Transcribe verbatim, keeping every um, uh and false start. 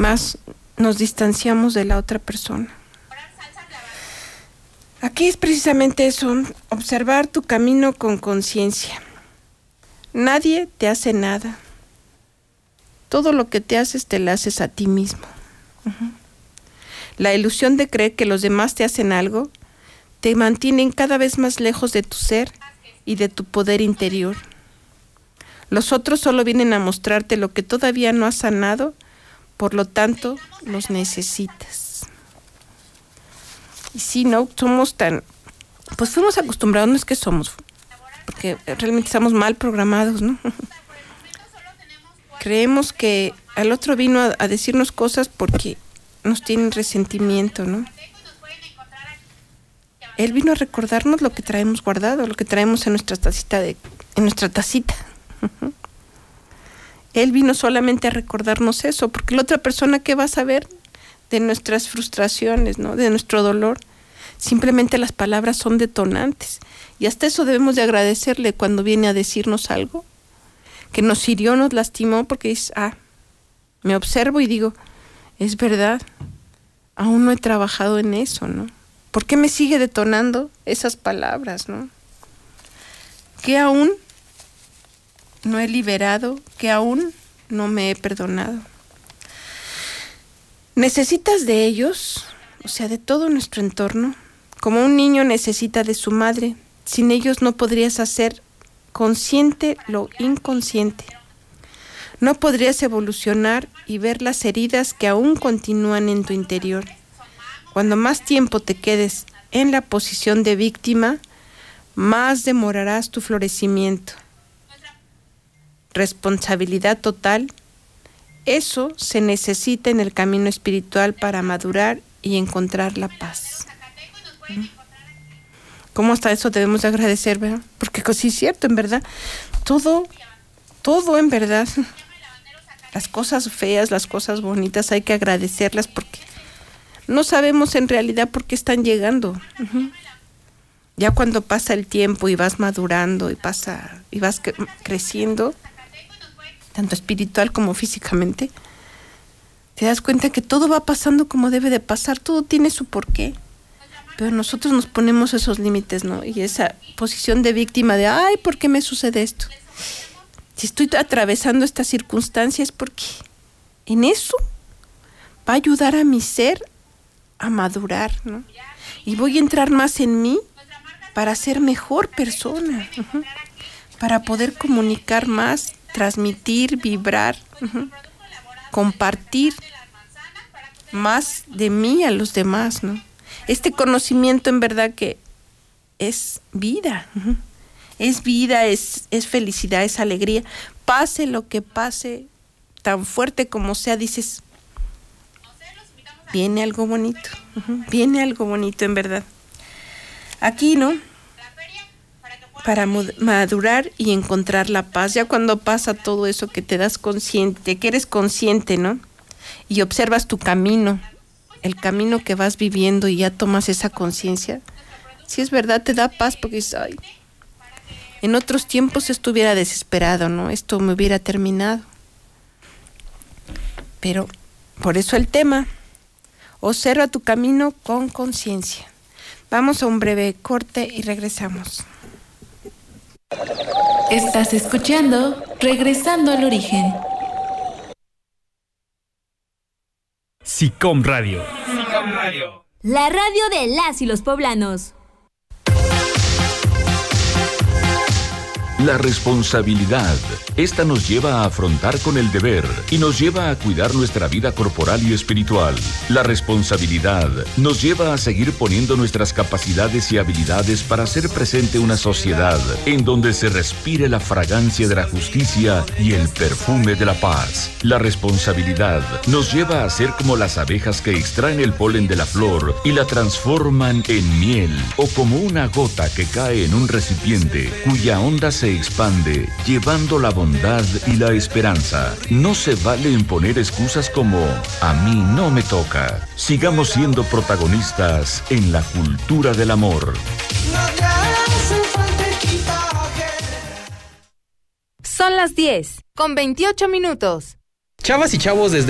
más nos distanciamos de la otra persona. Aquí es precisamente eso, observar tu camino con conciencia. Nadie te hace nada. Todo lo que te haces, te lo haces a ti mismo. Uh-huh. La ilusión de creer que los demás te hacen algo te mantienen cada vez más lejos de tu ser y de tu poder interior. Los otros solo vienen a mostrarte lo que todavía no has sanado, por lo tanto, los necesitas. Y sí, ¿no? Somos tan... Pues fuimos acostumbrados, no es que somos, porque realmente estamos mal programados, ¿no? Creemos que al otro vino a, a decirnos cosas porque nos tienen resentimiento, ¿no? Él vino a recordarnos lo que traemos guardado, lo que traemos en nuestra tacita de, en nuestra tacita. Él vino solamente a recordarnos eso, porque la otra persona, ¿qué va a saber de nuestras frustraciones, ¿no? De nuestro dolor? Simplemente las palabras son detonantes. Y hasta eso debemos de agradecerle cuando viene a decirnos algo que nos hirió, nos lastimó, porque dice, ah, me observo y digo, es verdad, aún no he trabajado en eso, ¿no? ¿Por qué me sigue detonando esas palabras, no? Que aún no he liberado, que aún no me he perdonado. Necesitas de ellos, o sea, de todo nuestro entorno, como un niño necesita de su madre. Sin ellos no podrías hacer consciente lo inconsciente. No podrías evolucionar y ver las heridas que aún continúan en tu interior. Cuando más tiempo te quedes en la posición de víctima, más demorarás tu florecimiento. Responsabilidad total. Eso se necesita en el camino espiritual para madurar y encontrar la paz. ¿Cómo hasta eso debemos agradecer, verdad? Porque sí es cierto, en verdad. Todo, todo en verdad. Las cosas feas, las cosas bonitas, hay que agradecerlas porque no sabemos en realidad por qué están llegando. Uh-huh. Ya cuando pasa el tiempo y vas madurando y pasa y vas cre- creciendo, tanto espiritual como físicamente, te das cuenta que todo va pasando como debe de pasar, todo tiene su porqué. Pero nosotros nos ponemos esos límites, ¿no? Y esa posición de víctima de, ay, ¿por qué me sucede esto? Si estoy atravesando esta circunstancia es porque en eso va a ayudar a mi ser a madurar, ¿no? Y voy a entrar más en mí para ser mejor persona, uh-huh, para poder comunicar más, transmitir, vibrar, uh-huh, compartir más de mí a los demás, ¿no? Este conocimiento en verdad que es vida, uh-huh, es vida, es, es felicidad, es alegría. Pase lo que pase, tan fuerte como sea, dices, viene algo bonito, uh-huh, viene algo bonito en verdad. Aquí, ¿no? Para madurar y encontrar la paz. Ya cuando pasa todo eso que te das consciente, que eres consciente, ¿no? Y observas tu camino, el camino que vas viviendo y ya tomas esa conciencia. Si es verdad, te da paz porque dices, ay, en otros tiempos estuviera desesperado, ¿no? Esto me hubiera terminado. Pero por eso el tema, observa tu camino con conciencia. Vamos a un breve corte y regresamos. Estás escuchando Regresando al Origen. SICOM Radio. SICOM Radio. La radio de las y los poblanos. La responsabilidad. Esta nos lleva a afrontar con el deber y nos lleva a cuidar nuestra vida corporal y espiritual. La responsabilidad nos lleva a seguir poniendo nuestras capacidades y habilidades para hacer presente una sociedad en donde se respire la fragancia de la justicia y el perfume de la paz. La responsabilidad nos lleva a ser como las abejas que extraen el polen de la flor y la transforman en miel, o como una gota que cae en un recipiente cuya onda se expande, llevando la bondad y la esperanza. No se vale imponer excusas como a mí no me toca. Sigamos siendo protagonistas en la cultura del amor. Son las diez, con veintiocho minutos. Chavas y chavos, desde